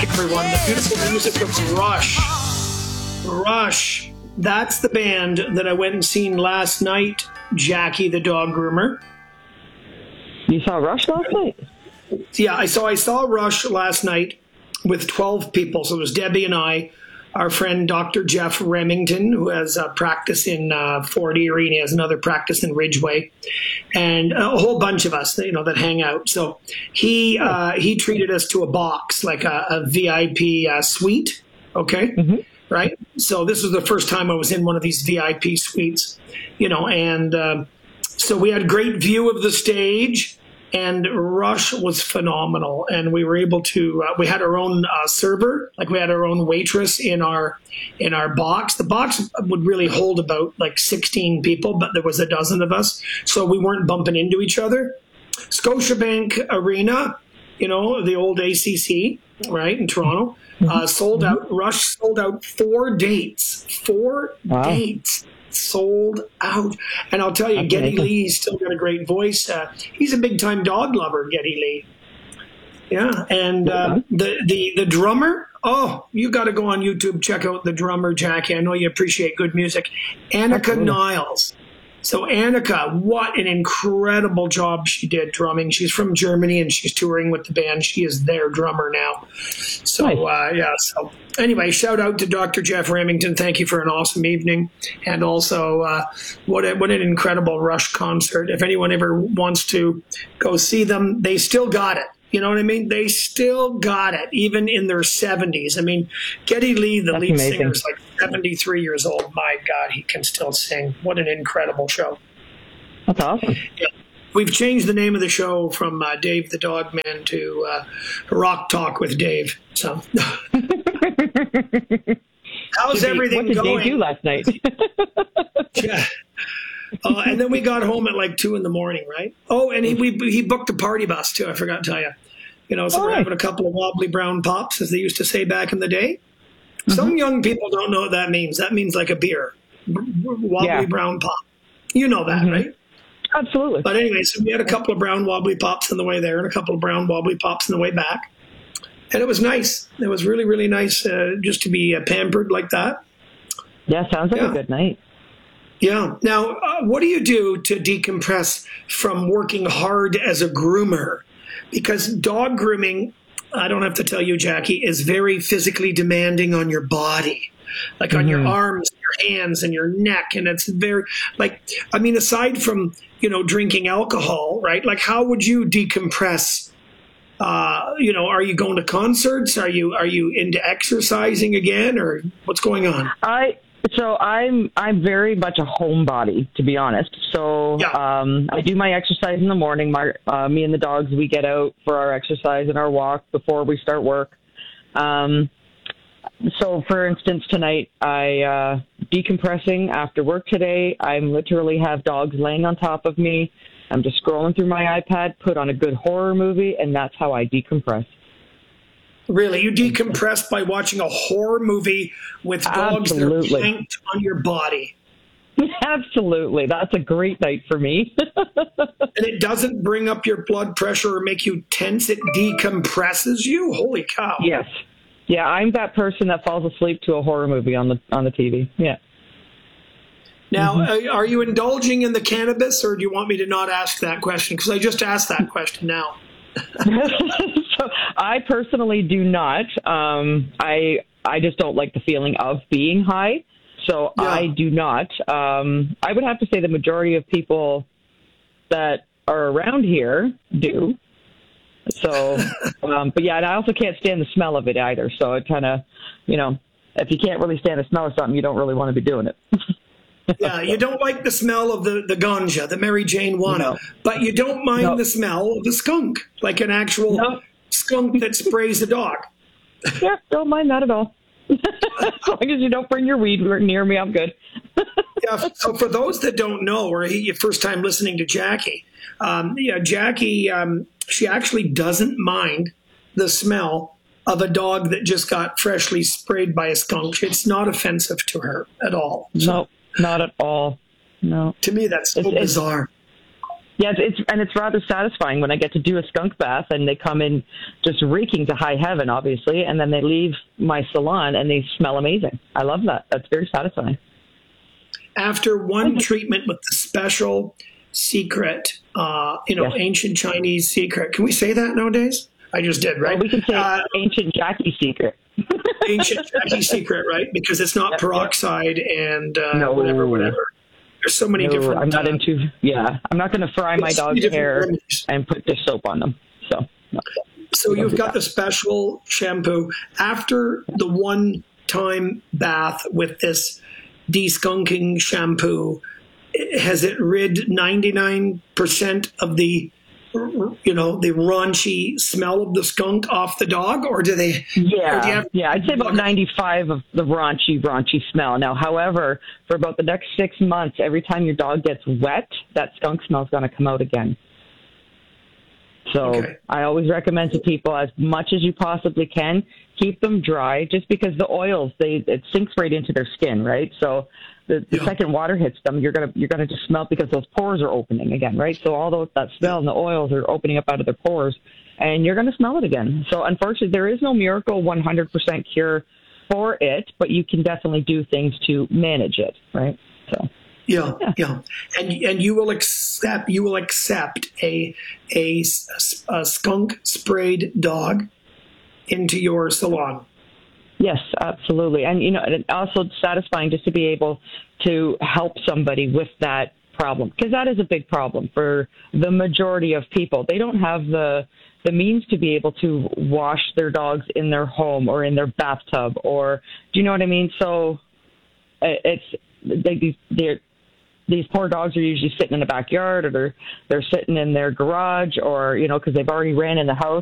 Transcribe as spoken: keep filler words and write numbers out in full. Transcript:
Everyone, the beautiful music of Rush. Rush. That's the band that I went and seen last night, Jackie the dog groomer. You saw Rush last night? Yeah, I saw I saw Rush last night with twelve people. So it was Debbie and I, our friend Doctor Jeff Remington, who has a practice in uh, Fort Erie, and he has another practice in Ridgeway, and a whole bunch of us, you know, that hang out. So he uh, he treated us to a box, like a, a V I P uh, suite, okay? Mm-hmm. Right? So this was the first time I was in one of these V I P suites, you know, and uh, so we had great view of the stage. And Rush was phenomenal, and we were able to. Uh, we had our own uh, server, like we had our own waitress in our in our box. The box would really hold about like sixteen people, but there was a dozen of us, so we weren't bumping into each other. Scotiabank Arena, you know, the old A C C, right in Toronto, uh, sold out. Rush sold out four dates, four wow. dates. Sold out. And I'll tell you, That's Geddy amazing. Lee's still got a great voice. Uh, he's a big-time dog lover, Geddy Lee. Yeah, and uh, the, the, the drummer, oh, you got to go on YouTube, check out the drummer, Jackie. I know you appreciate good music. Annika Absolutely. Niles. So Annika, what an incredible job she did drumming. She's from Germany, and she's touring with the band. She is their drummer now. So, nice. uh, yeah, so anyway, shout out to Doctor Jeff Remington. Thank you for an awesome evening. And also, uh, what, a, what an incredible Rush concert. If anyone ever wants to go see them, they still got it. You know what I mean? They still got it, even in their seventies. I mean, Geddy Lee, the That's lead amazing. singer, is like seventy-three years old. My God, he can still sing. What an incredible show. That's awesome. Yeah. We've changed the name of the show from uh, Dave the Dog Man to uh, Rock Talk with Dave. So, how's everything what did going? Dave do last night? Yeah. Uh, and then we got home at like two in the morning, right? Oh, and he we, he booked a party bus too. I forgot to tell you. You know, so oh, we're having a couple of wobbly brown pops, as they used to say back in the day. Mm-hmm. Some young people don't know what that means. That means like a beer, wobbly yeah. brown pop. You know that, mm-hmm. right? Absolutely. But anyway, so we had a couple of brown wobbly pops on the way there, and a couple of brown wobbly pops on the way back, and it was nice. It was really, really nice uh, just to be uh, pampered like that. Yeah, sounds like yeah. a good night. Yeah. Now, uh, what do you do to decompress from working hard as a groomer? Because dog grooming, I don't have to tell you, Jackie, is very physically demanding on your body, like mm-hmm. on your arms, your hands, and your neck. And it's very, like, I mean, aside from, you know, drinking alcohol, right? Like, how would you decompress? Uh, you know, are you going to concerts? Are you are you into exercising again, or what's going on? I. So I'm I'm very much a homebody, to be honest. So yeah. um, I do my exercise in the morning. My, uh, me and the dogs, we get out for our exercise and our walk before we start work. Um, so, for instance, tonight I uh, decompressing after work today. I'm literally have dogs laying on top of me. I'm just scrolling through my iPad, put on a good horror movie, and that's how I decompress. Really? You decompress by watching a horror movie with dogs Absolutely. that are planked on your body? Absolutely. That's a great night for me. And it doesn't bring up your blood pressure or make you tense? It decompresses you? Holy cow. Yes. Yeah, I'm that person that falls asleep to a horror movie on the on the T V. Yeah. Now, mm-hmm. uh, are you indulging in the cannabis, or do you want me to not ask that question? Because I just asked that question now. So I personally do not. Um, I I just don't like the feeling of being high. So yeah. I do not. Um, I would have to say the majority of people that are around here do. So, um, but yeah, and I also can't stand the smell of it either. So it kind of, you know, if you can't really stand the smell of something, you don't really want to be doing it. Yeah, you don't like the smell of the, the ganja, the Mary Jane Wana, no. but you don't mind no. the smell of a skunk, like an actual no. skunk that sprays a dog. Yeah, don't mind that at all. As long as you don't bring your weed near me, I'm good. Yeah, so for those that don't know, or your first time listening to Jackie, um, yeah, Jackie, um, she actually doesn't mind the smell of a dog that just got freshly sprayed by a skunk. It's not offensive to her at all. So, no. Not at all. No. To me, that's so it's, bizarre. It's, Yeah, it's, it's and it's rather satisfying when I get to do a skunk bath and they come in just reeking to high heaven, obviously, and then they leave my salon and they smell amazing. I love that. That's very satisfying. After one treatment with the special secret, uh, you know, yes. ancient Chinese secret. Can we say that nowadays? I just did, right? Well, we can say uh, ancient Jackie secret. Ancient Jackie secret, right? Because it's not yep, peroxide yep. and uh, no. whatever, whatever. There's so many no, different. I'm not uh, into. Yeah, I'm not going to fry my dog's hair remedies. and put dish soap on them. So. No. So you've got the special shampoo after the one-time bath with this de-skunking shampoo. Has it rid ninety-nine percent of the, you know, the raunchy smell of the skunk off the dog, or do they? Yeah, do you have, yeah, I'd say about ninety-five of the raunchy, raunchy smell. Now, however, for about the next six months, every time your dog gets wet, that skunk smell is going to come out again. So okay. I always recommend to people, as much as you possibly can, keep them dry, just because the oils, they it sinks right into their skin, right? So the, the yeah. second water hits them, you're gonna you're gonna just smell, because those pores are opening again, right? So all those, that smell and the oils are opening up out of their pores, and you're gonna smell it again. So unfortunately, there is no miracle one hundred percent cure for it, but you can definitely do things to manage it, right? So. Yeah, yeah, yeah, and and you will accept you will accept a a, a skunk sprayed dog into your salon. Yes, absolutely, and you know, and also satisfying just to be able to help somebody with that problem, because that is a big problem for the majority of people. They don't have the the means to be able to wash their dogs in their home or in their bathtub, or do you know what I mean? So it's they they're. These poor dogs are usually sitting in the backyard, or they're they're sitting in their garage, or you know, because they've already ran in the house.